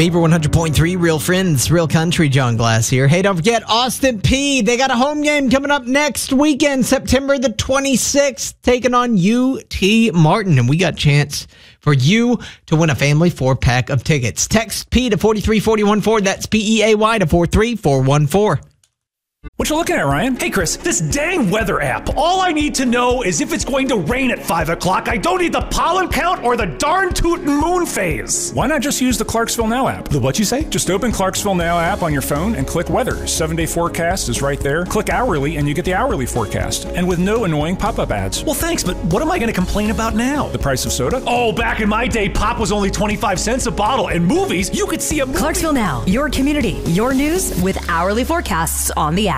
Beaver 100.3, Real Friends, Real Country. John Glass here. Hey, don't forget Austin Peay. They got a home game coming up next weekend, September the 26th, taking on UT Martin. And we got a chance for you to win a family 4-pack of tickets. Text P to 43414. That's PEAY to 43414. What you looking at, Ryan? Hey, Chris, this dang weather app. All I need to know is if it's going to rain at 5 o'clock. I don't need the pollen count or the darn tootin' moon phase. Why not just use the Clarksville Now app? The what you say? Just open Clarksville Now app on your phone and click weather. 7-day forecast is right there. Click hourly and you get the hourly forecast. And with no annoying pop-up ads. Well, thanks, but what am I going to complain about now? The price of soda? Oh, back in my day, pop was only 25 cents a bottle. And movies, you could see a movie. Clarksville Now, your community, your news with hourly forecasts on the app.